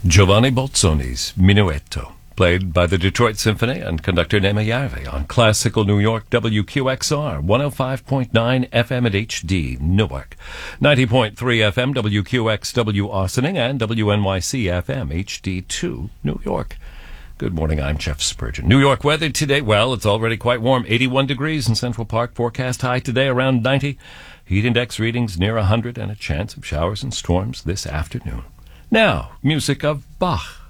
Giovanni Bolzoni's Minuetto, played by the Detroit Symphony and conductor Nema Järvi on Classical New York WQXR, 105.9 FM at HD, Newark, 90.3 FM WQXW Austining, and WNYC FM HD2, New York. Good morning, I'm Jeff Spurgeon. New York weather today, well, it's already quite warm, 81 degrees in Central Park, forecast high today around 90, heat index readings near 100, and a chance of showers and storms this afternoon. Now, music of Bach.